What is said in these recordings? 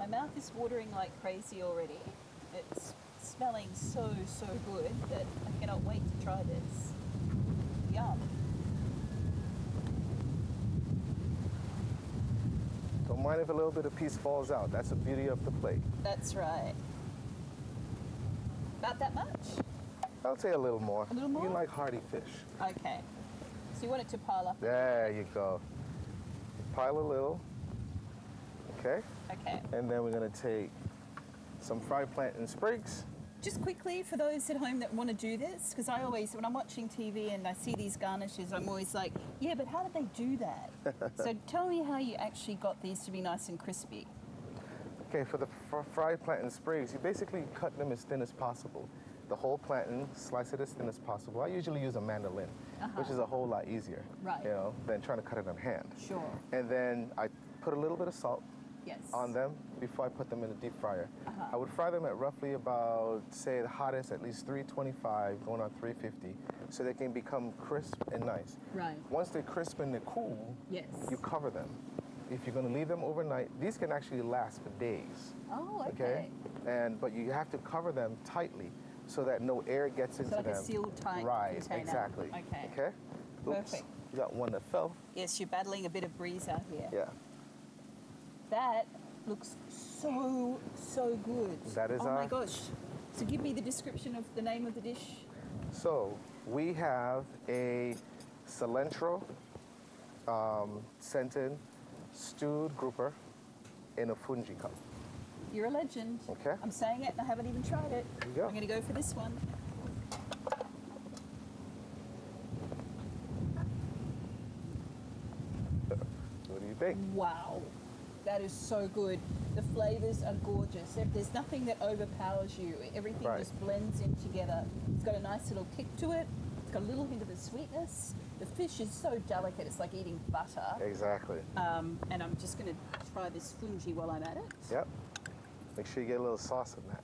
My mouth is watering like crazy already. It's smelling so good that I cannot wait to try this. Yum. Don't mind if a little bit of piece falls out. That's the beauty of the plate. That's right. About that much? I'll say a little more. A little more? You like hearty fish. Okay. So you want it to pile up? There you go. Pile a little. Okay. Okay. And then we're going to take some fried plantain sprigs. Just quickly, for those at home that want to do this, because I always, when I'm watching TV and I see these garnishes, I'm always like, yeah, but how did they do that? So tell me how you actually got these to be nice and crispy. Okay, for the fried plantain sprigs, you basically cut them as thin as possible. The whole plantain, slice it as thin as possible. I usually use a mandolin, which is a whole lot easier, right, than trying to cut it on hand. Sure. And then I put a little bit of salt on them before I put them in the deep fryer. I would fry them at roughly about, say, the hottest, at least 325, going on 350, so they can become crisp and nice. Right. Once they're crisp and they're cool, you cover them. If you're going to leave them overnight, these can actually last for days. Oh, okay. But you have to cover them tightly so that no air gets into them. So like a sealed tight container. Exactly. Okay. Okay? Oops. Perfect. You got one that fell. Yes, you're battling a bit of breeze out here. Yeah. That looks so good. That is oh my gosh. So give me the description of the name of the dish. So we have a cilantro scented stewed grouper in a fungi cup. You're a legend. Okay. I'm saying it and I haven't even tried it. There you go. I'm going to go for this one. What do you think? Wow. That is so good. The flavors are gorgeous. There's nothing that overpowers you. Everything just blends in together. It's got a nice little kick to it. It's got a little hint of the sweetness. The fish is so delicate. It's like eating butter. Exactly. And I'm just going to try this fungi while I'm at it. Yep. Make sure you get a little sauce in that.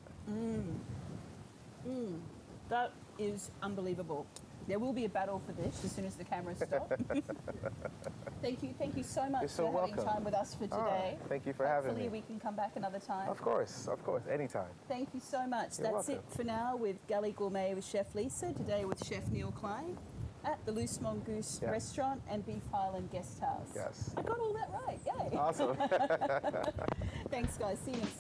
That is unbelievable. There will be a battle for this as soon as the cameras stop. Thank you so much for having time with us for today. Thank you for having me. Hopefully we can come back another time. Of course, anytime. Thank you so much. You're That's welcome. it for now with Galley Gourmet with Chef Lisa. Today with Chef Neil Klein at the Loose Mongoose Restaurant and Beef Highland Guest House. Yes. I got all that right. Yay. Awesome. Thanks, guys. See you next time.